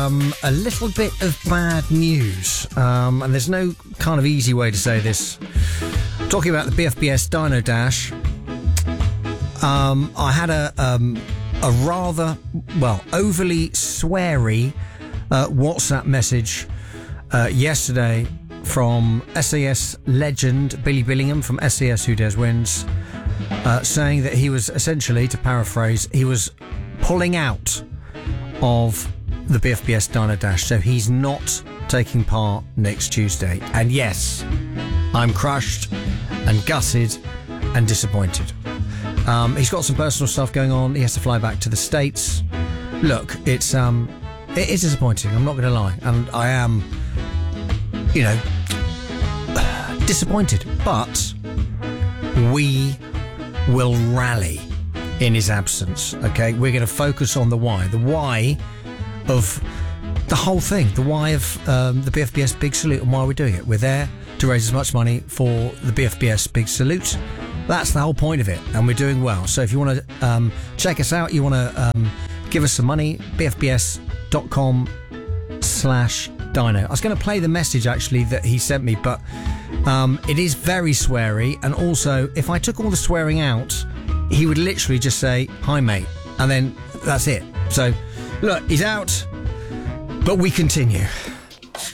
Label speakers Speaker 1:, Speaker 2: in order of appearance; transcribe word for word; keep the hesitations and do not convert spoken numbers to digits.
Speaker 1: um, a little bit of bad news. Um, and there's no kind of easy way to say this. Talking about the B F B S Dino Dash, um, I had a, um, a rather, well, overly sweary uh, WhatsApp message uh, yesterday from S A S legend Billy Billingham from S A S Who Dares Wins, uh, saying that he was essentially, to paraphrase, he was pulling out of the B F B S Dino Dash, so he's not taking part next Tuesday. And yes, I'm crushed and gutted and disappointed. Um, he's got some personal stuff going on. He has to fly back to the States. Look, it's um, it is disappointing. I'm not going to lie, and I am, you know, disappointed. But we will rally in his absence. Okay, we're going to focus on the why, the why of the whole thing, the why of um, the B F B S Big Salute, and why we're doing it. We're there to raise as much money for the B F B S Big Salute. That's the whole point of it, and we're doing well. So if you want to um, check us out, you want to um, give us some money, bfbs.com slash dino. I was going to play the message, actually, that he sent me, but um, it is very sweary, and also, if I took all the swearing out, he would literally just say, "Hi, mate," and then that's it. So, look, he's out, but we continue.